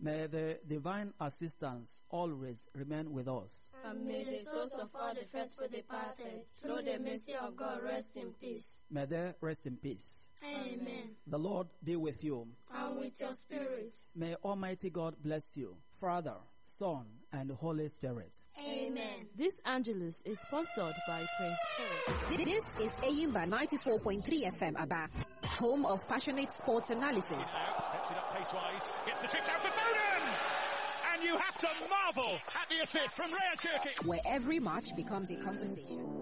May the divine assistance always remain with us. And may the souls of all the faithful departed, through the mercy of God, rest in peace. May they rest in peace. Amen. The Lord be with you. And with your spirit. May Almighty God bless you, Father, Son, and Holy Spirit. Amen. This Angelus is sponsored by Prince Paul. This is Ayimba 94.3 FM Aba, home of passionate sports analysis. Steps it up pace-wise, gets the fix out for Foden! And you have to marvel at the assist from Raya Turki. Where every match becomes a conversation.